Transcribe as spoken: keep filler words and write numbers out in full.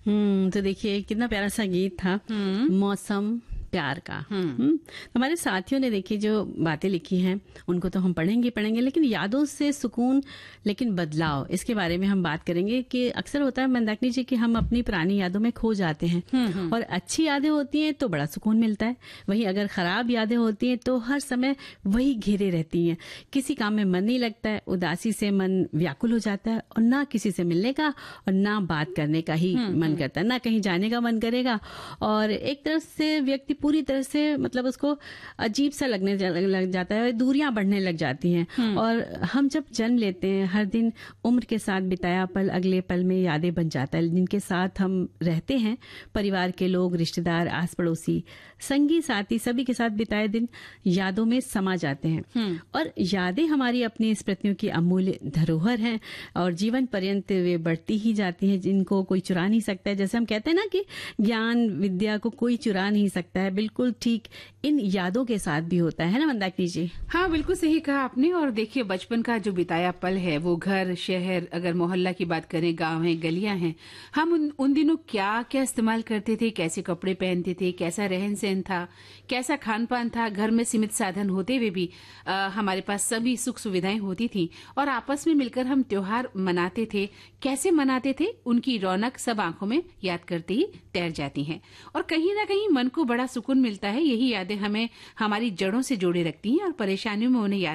हम्म तो देखिए कितना प्यारा सा गीत था, मौसम प्यार का। हम्म हमारे साथियों ने देखिए जो बातें लिखी हैं उनको तो हम पढ़ेंगे पढ़ेंगे लेकिन यादों से सुकून लेकिन बदलाव, इसके बारे में हम बात करेंगे कि अक्सर होता है मंदाकिनी जी कि हम अपनी पुरानी यादों में खो जाते हैं और अच्छी यादें होती हैं तो बड़ा सुकून मिलता है, वहीं अगर खराब यादें होती हैं तो हर समय वही घेरे रहती हैं, किसी काम में मन नहीं लगता है, उदासी से मन व्याकुल हो जाता है और ना किसी से मिलने का और ना बात करने का ही मन करता है, ना कहीं जाने का मन करेगा और एक तरफ से व्यक्ति पूरी तरह से मतलब उसको अजीब सा लगने लग जाता है, दूरियां बढ़ने लग जाती हैं। और हम जब जन्म लेते हैं हर दिन उम्र के साथ बिताया पल अगले पल में यादें बन जाता है, जिनके साथ हम रहते हैं, परिवार के लोग, रिश्तेदार, आस पड़ोसी, संगी साथी, सभी के साथ बिताए दिन यादों में समा जाते हैं। और यादें हमारी अपनी स्मृतियों की अमूल्य धरोहर हैं और जीवन पर्यंत वे बढ़ती ही जाती हैं, जिनको कोई चुरा नहीं सकता है। जैसे हम कहते हैं ना कि ज्ञान विद्या को कोई चुरा नहीं सकता है, बिल्कुल ठीक इन यादों के साथ भी होता है ना मंदाकिनी जी? हाँ, बिल्कुल सही कहा आपने। और देखिए बचपन का जो बिताया पल है, वो घर, शहर, अगर मोहल्ला की बात करें, गांव है, गलियां हैं, हम उन, उन दिनों क्या क्या इस्तेमाल करते थे, कैसे कपड़े पहनते थे, कैसा रहन सहन था, कैसा खान पान था, घर में सीमित साधन होते हुए भी आ, हमारे पास सभी सुख सुविधाएं होती थी और आपस में मिलकर हम त्योहार मनाते थे। कैसे मनाते थे, उनकी रौनक सब आंखों में याद करते ही तैर जाती हैं और कहीं ना कहीं मन को बड़ा सुकून मिलता है। यही यादें हमें हमारी जड़ों से जोड़े रखती हैं और परेशानियों में उन्हें याद